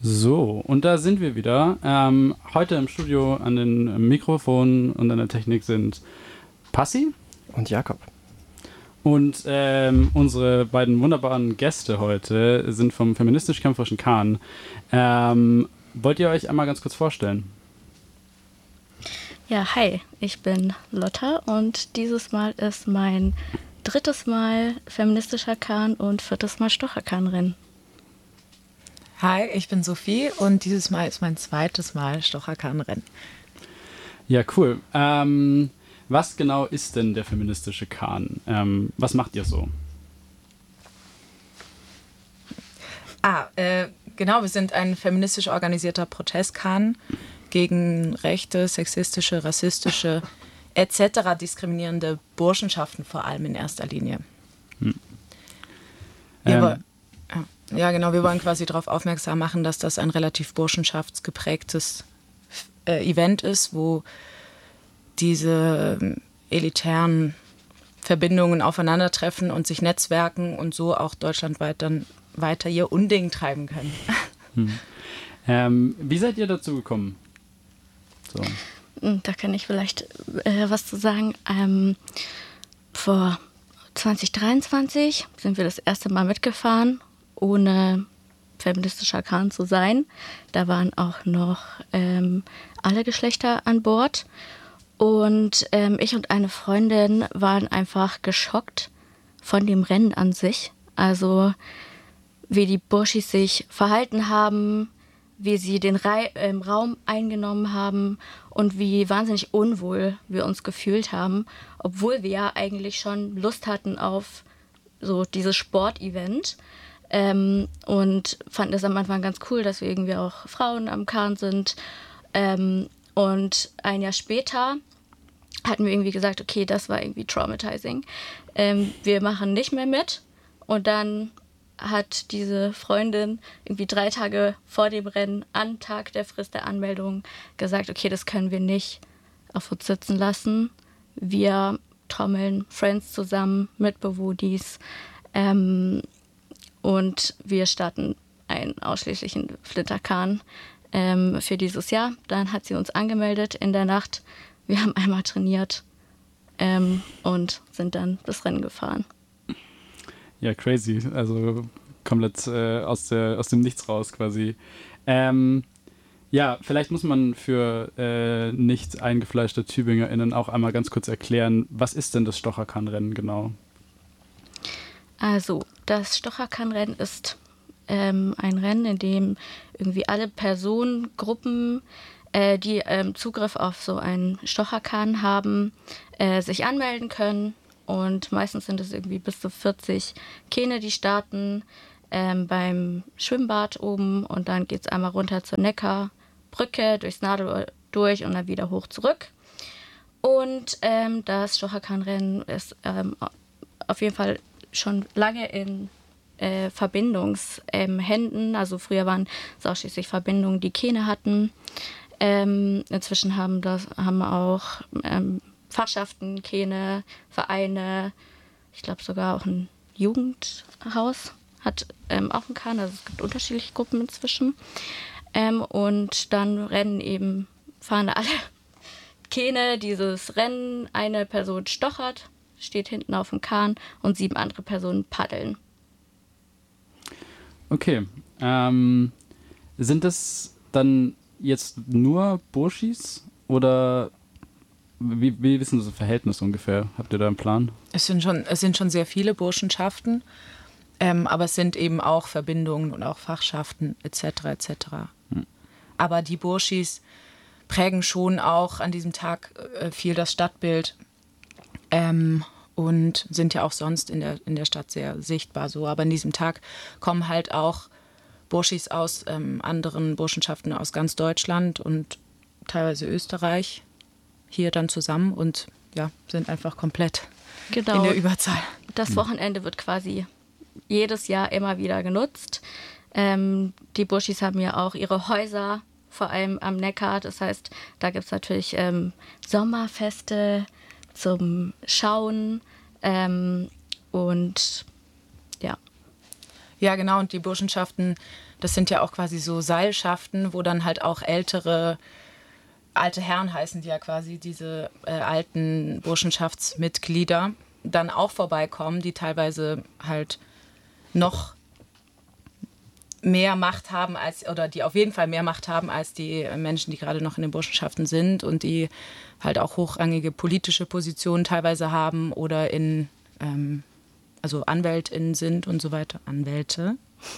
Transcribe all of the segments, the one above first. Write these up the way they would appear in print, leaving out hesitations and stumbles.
So, und da sind wir wieder. Heute im Studio an den Mikrofonen und an der Technik sind Passi und Jakob. Und unsere beiden wunderbaren Gäste heute sind vom feministisch-kämpferischen Kahn. Wollt ihr euch einmal ganz kurz vorstellen? Ja, hi, ich bin Lotta und dieses Mal ist mein 3. Mal feministischer Kahn und 4. Mal Stocherkahnrennen. Hi, ich bin Sophie und dieses Mal ist mein 2. Mal Stocherkahnrennen. Ja, cool. Was genau ist denn der feministische Kahn? Was macht ihr so? Genau, wir sind ein feministisch organisierter Protestkahn gegen rechte, sexistische, rassistische etc. diskriminierende Burschenschaften vor allem in erster Linie. Wir wollen quasi darauf aufmerksam machen, dass das ein relativ burschenschaftsgeprägtes Event ist, wo diese elitären Verbindungen aufeinandertreffen und sich netzwerken und so auch deutschlandweit dann weiter ihr Unding treiben können. Wie seid ihr dazu gekommen? So. Da kann ich vielleicht was zu sagen. Vor 2023 sind wir das erste Mal mitgefahren, ohne feministischer Kahn zu sein. Da waren auch noch alle Geschlechter an Bord. Und ich und eine Freundin waren einfach geschockt von dem Rennen an sich. Also wie die Burschis sich verhalten haben, wie sie den Raum eingenommen haben und wie wahnsinnig unwohl wir uns gefühlt haben, obwohl wir ja eigentlich schon Lust hatten auf so dieses Sportevent. Und fanden es am Anfang ganz cool, dass wir irgendwie auch Frauen am Kahn sind. Und ein Jahr später hatten wir irgendwie gesagt, okay, das war irgendwie traumatizing. Wir machen nicht mehr mit. Und dann hat diese Freundin irgendwie 3 Tage vor dem Rennen, am Tag der Frist der Anmeldung, gesagt, okay, das können wir nicht auf uns sitzen lassen. Wir trommeln Friends zusammen mit Bewudis und wir starten einen ausschließlichen Flinterkahn für dieses Jahr. Dann hat sie uns angemeldet in der Nacht. Wir haben einmal trainiert und sind dann das Rennen gefahren. Ja, crazy. Also komplett aus dem Nichts raus quasi. Ja, vielleicht muss man für nicht eingefleischte TübingerInnen auch einmal ganz kurz erklären, was ist denn das Stocherkahnrennen genau? Also, das Stocherkahnrennen ist ein Rennen, in dem irgendwie alle Personengruppen, die Zugriff auf so einen Stocherkahn haben, sich anmelden können. Und meistens sind es irgendwie bis zu 40 Kähne, die starten beim Schwimmbad oben. Und dann geht es einmal runter zur Neckarbrücke, durchs Nadelöhr durch und dann wieder hoch zurück. Und das Stocherkahnrennen ist auf jeden Fall schon lange in Verbindungshänden. Also früher waren es ausschließlich Verbindungen, die Kähne hatten. Inzwischen haben auch Fachschaften, Kähne, Vereine, ich glaube sogar auch ein Jugendhaus hat auch einen Kahn, also es gibt unterschiedliche Gruppen inzwischen. Und dann fahren alle Kähne dieses Rennen, eine Person stochert, steht hinten auf dem Kahn und 7 andere Personen paddeln. Okay, sind das dann jetzt nur Burschis oder wie ist denn das Verhältnis ungefähr? Habt ihr da einen Plan? Es sind schon sehr viele Burschenschaften, aber es sind eben auch Verbindungen und auch Fachschaften etc. etc. Aber die Burschis prägen schon auch an diesem Tag viel das Stadtbild und sind ja auch sonst in der Stadt sehr sichtbar so. Aber an diesem Tag kommen halt auch Burschis aus anderen Burschenschaften aus ganz Deutschland und teilweise Österreich hier dann zusammen und ja, sind einfach komplett in der Überzahl. Das Wochenende wird quasi jedes Jahr immer wieder genutzt. Die Burschis haben ja auch ihre Häuser, vor allem am Neckar. Das heißt, da gibt es natürlich Sommerfeste zum Schauen und ja. Ja, genau. Und die Burschenschaften, das sind ja auch quasi so Seilschaften, wo dann halt auch alte Herren heißen die ja quasi, diese alten Burschenschaftsmitglieder, dann auch vorbeikommen, die teilweise halt noch mehr Macht haben oder die auf jeden Fall mehr Macht haben als die Menschen, die gerade noch in den Burschenschaften sind und die halt auch hochrangige politische Positionen teilweise haben oder also AnwältInnen sind und so weiter. Anwälte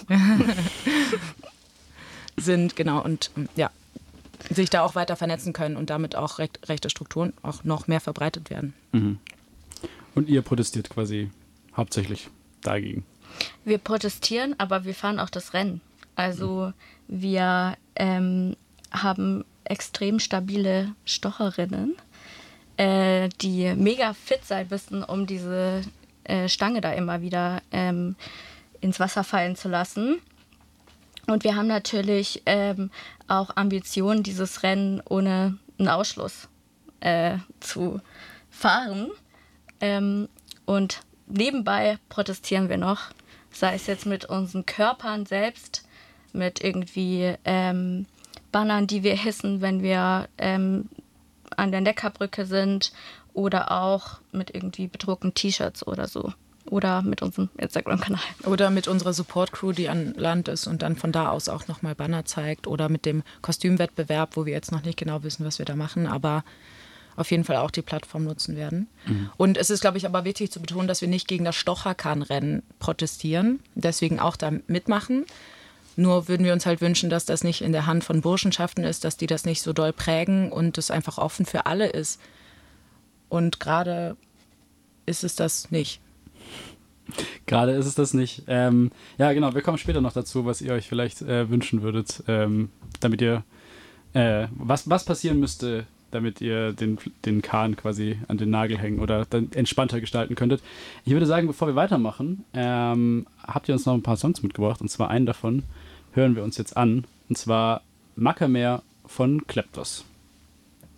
sind, genau, und ja, sich da auch weiter vernetzen können und damit auch rechte Strukturen auch noch mehr verbreitet werden. Mhm. Und ihr protestiert quasi hauptsächlich dagegen? Wir protestieren, aber wir fahren auch das Rennen. Also wir haben extrem stabile Stocherinnen, die mega fit sein müssen, um diese Stange da immer wieder ins Wasser fallen zu lassen. Und wir haben natürlich auch Ambitionen, dieses Rennen ohne einen Ausschluss zu fahren. Und nebenbei protestieren wir noch, sei es jetzt mit unseren Körpern selbst, mit irgendwie Bannern, die wir hissen, wenn wir an der Neckarbrücke sind, oder auch mit irgendwie bedruckten T-Shirts oder so. Oder mit unserem Instagram-Kanal. Oder mit unserer Support-Crew, die an Land ist und dann von da aus auch nochmal Banner zeigt. Oder mit dem Kostümwettbewerb, wo wir jetzt noch nicht genau wissen, was wir da machen, aber auf jeden Fall auch die Plattform nutzen werden. Mhm. Und es ist, glaube ich, aber wichtig zu betonen, dass wir nicht gegen das Stocherkahnrennen protestieren, deswegen auch da mitmachen. Nur würden wir uns halt wünschen, dass das nicht in der Hand von Burschenschaften ist, dass die das nicht so doll prägen und es einfach offen für alle ist. Und gerade ist es das nicht. Gerade ist es das nicht. Ja, genau, wir kommen später noch dazu, was ihr euch vielleicht wünschen würdet, damit ihr, was passieren müsste, damit ihr den Kahn quasi an den Nagel hängen oder dann entspannter gestalten könntet. Ich würde sagen, bevor wir weitermachen, habt ihr uns noch ein paar Songs mitgebracht, und zwar einen davon hören wir uns jetzt an, und zwar Mackermeer von Kleptos.